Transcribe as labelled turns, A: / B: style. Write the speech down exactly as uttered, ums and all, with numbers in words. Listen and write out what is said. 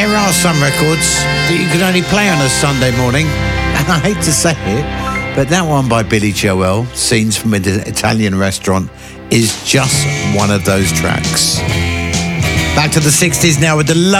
A: There are some records that you can only play on a Sunday morning, and I hate to say it, but that one by Billy Joel, Scenes from an Italian Restaurant, is just one of those tracks. Back to the sixties now with the